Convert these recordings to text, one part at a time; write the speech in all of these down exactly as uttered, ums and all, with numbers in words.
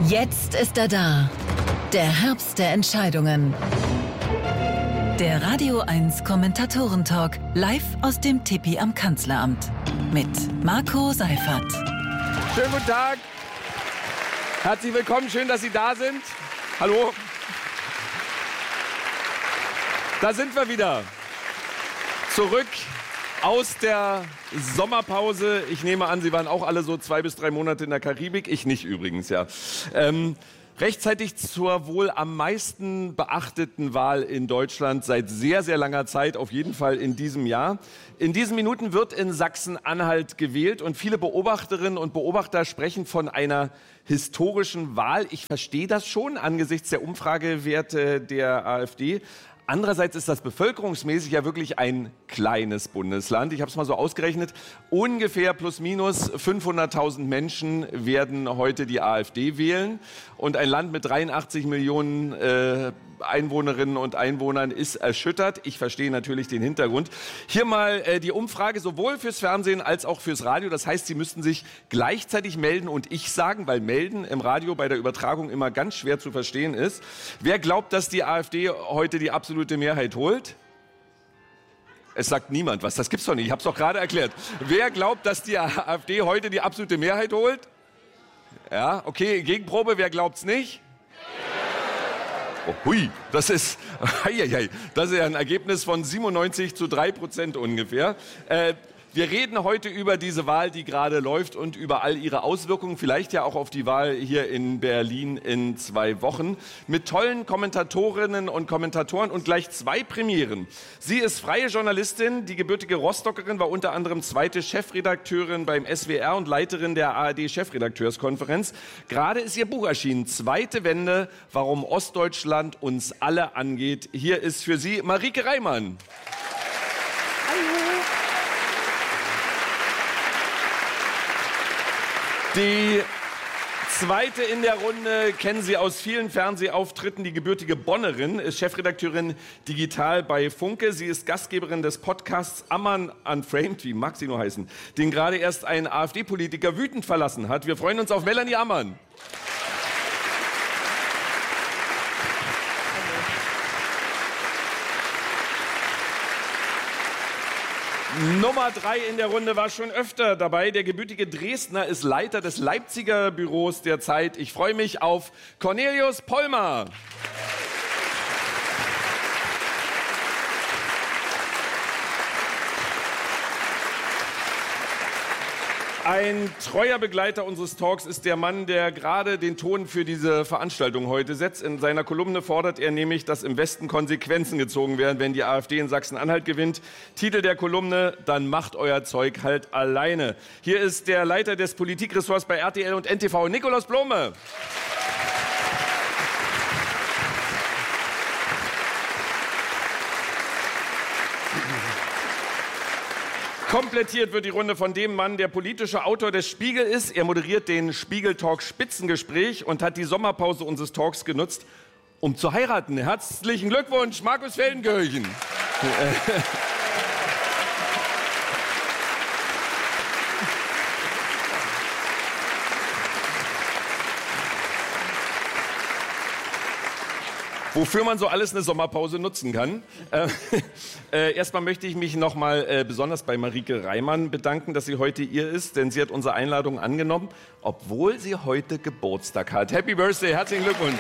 Jetzt ist er da. Der Herbst der Entscheidungen. Der Radio eins Kommentatoren-Talk live aus dem Tipi am Kanzleramt mit Marco Seifert. Schönen guten Tag. Herzlich willkommen. Schön, dass Sie da sind. Hallo. Da sind wir wieder. Zurück aus der Sommerpause. Ich nehme an, Sie waren auch alle so zwei bis drei Monate in der Karibik. Ich nicht übrigens, ja. Ähm, rechtzeitig zur wohl am meisten beachteten Wahl in Deutschland seit sehr, sehr langer Zeit, auf jeden Fall in diesem Jahr. In diesen Minuten wird in Sachsen-Anhalt gewählt und viele Beobachterinnen und Beobachter sprechen von einer historischen Wahl. Ich verstehe das schon angesichts der Umfragewerte der AfD. Andererseits ist das bevölkerungsmäßig ja wirklich ein kleines Bundesland. Ich habe es mal so ausgerechnet. Ungefähr plus minus fünfhunderttausend Menschen werden heute die AfD wählen. Und ein Land mit dreiundachtzig Millionen äh, Einwohnerinnen und Einwohnern ist erschüttert. Ich verstehe natürlich den Hintergrund. Hier mal äh, die Umfrage sowohl fürs Fernsehen als auch fürs Radio. Das heißt, Sie müssten sich gleichzeitig melden und ich sagen, weil melden im Radio bei der Übertragung immer ganz schwer zu verstehen ist. Wer glaubt, dass die AfD heute die absolute Mehrheit holt? Es sagt niemand was. Das gibt's doch nicht. Ich habe es doch gerade erklärt. Wer glaubt, dass die AfD heute die absolute Mehrheit holt? Ja, okay. Gegenprobe. Wer glaubt's nicht? Oh, hui, das ist, hei, hei, das ist ja ein Ergebnis von siebenundneunzig zu drei Prozent ungefähr. Äh, wir reden heute über diese Wahl, die gerade läuft und über all ihre Auswirkungen, vielleicht ja auch auf die Wahl hier in Berlin in zwei Wochen, mit tollen Kommentatorinnen und Kommentatoren und gleich zwei Premieren. Sie ist freie Journalistin, die gebürtige Rostockerin, war unter anderem zweite Chefredakteurin beim S W R und Leiterin der A R D-Chefredakteurskonferenz. Gerade ist ihr Buch erschienen, Zweite Wende, warum Ostdeutschland uns alle angeht. Hier ist für Sie Marieke Reimann. Hallo. Die zweite in der Runde kennen Sie aus vielen Fernsehauftritten. Die gebürtige Bonnerin ist Chefredakteurin Digital bei Funke. Sie ist Gastgeberin des Podcasts Ammann Unframed, wie mag sie nur heißen, den gerade erst ein AfD-Politiker wütend verlassen hat. Wir freuen uns auf Melanie Ammann. Nummer drei in der Runde war schon öfter dabei. Der gebürtige Dresdner ist Leiter des Leipziger Büros der Zeit. Ich freue mich auf Cornelius Pollmer. Ein treuer Begleiter unseres Talks ist der Mann, der gerade den Ton für diese Veranstaltung heute setzt. In seiner Kolumne fordert er nämlich, dass im Westen Konsequenzen gezogen werden, wenn die AfD in Sachsen-Anhalt gewinnt. Titel der Kolumne: Dann macht euer Zeug halt alleine. Hier ist der Leiter des Politikressorts bei R T L und N T V, Nikolaus Blome. Komplettiert wird die Runde von dem Mann, der politischer Autor des Spiegel ist. Er moderiert den Spiegel-Talk Spitzengespräch und hat die Sommerpause unseres Talks genutzt, um zu heiraten. Herzlichen Glückwunsch, Markus Feldenkirchen. Wofür man so alles eine Sommerpause nutzen kann. Äh, äh, erstmal möchte ich mich noch mal äh, besonders bei Marieke Reimann bedanken, dass sie heute hier ist, denn sie hat unsere Einladung angenommen, obwohl sie heute Geburtstag hat. Happy Birthday, herzlichen Glückwunsch.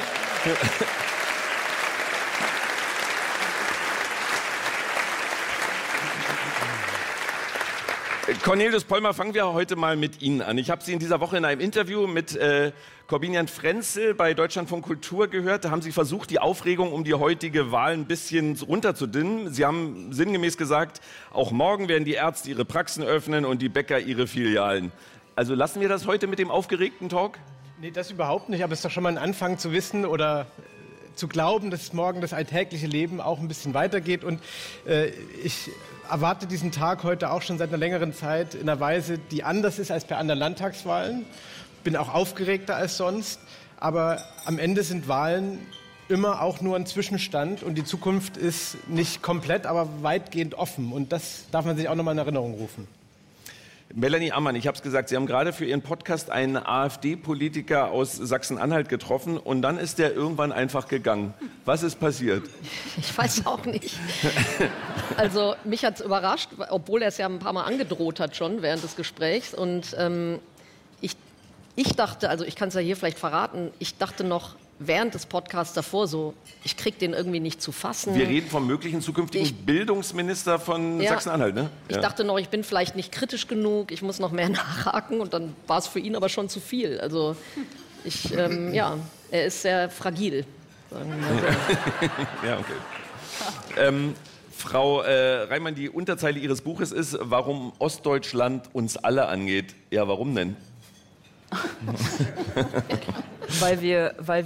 Cornelius Pollmer, fangen wir heute mal mit Ihnen an. Ich habe Sie in dieser Woche in einem Interview mit äh, Corbinian Frenzel bei Deutschlandfunk Kultur gehört. Da haben Sie versucht, die Aufregung um die heutige Wahl ein bisschen runterzudimmen. Sie haben sinngemäß gesagt, auch morgen werden die Ärzte ihre Praxen öffnen und die Bäcker ihre Filialen. Also lassen wir das heute mit dem aufgeregten Talk? Nee, das überhaupt nicht. Aber es ist doch schon mal ein Anfang zu wissen oder zu glauben, dass morgen das alltägliche Leben auch ein bisschen weitergeht. Und äh, ich erwarte diesen Tag heute auch schon seit einer längeren Zeit in einer Weise, die anders ist als bei anderen Landtagswahlen. Bin auch aufgeregter als sonst. Aber am Ende sind Wahlen immer auch nur ein Zwischenstand und die Zukunft ist nicht komplett, aber weitgehend offen. Und das darf man sich auch noch mal in Erinnerung rufen. Melanie Ammann, ich habe es gesagt, Sie haben gerade für Ihren Podcast einen AfD-Politiker aus Sachsen-Anhalt getroffen und dann ist der irgendwann einfach gegangen. Was ist passiert? Ich weiß auch nicht. Also mich hat es überrascht, obwohl er es ja ein paar Mal angedroht hat schon während des Gesprächs. Und ähm, ich, ich dachte, also ich kann es ja hier vielleicht verraten, ich dachte noch während des Podcasts davor so, ich krieg den irgendwie nicht zu fassen. Wir reden vom möglichen zukünftigen ich, Bildungsminister von ja, Sachsen-Anhalt, ne? Ich ja. dachte noch, ich bin vielleicht nicht kritisch genug, ich muss noch mehr nachhaken und dann war es für ihn aber schon zu viel. Also ich, ähm, ja, er ist sehr fragil. Sagen wir mal so. Ja, okay. ähm, Frau äh, Reimann, die Unterzeile Ihres Buches ist, warum Ostdeutschland uns alle angeht. Ja, warum denn? weil wir, weil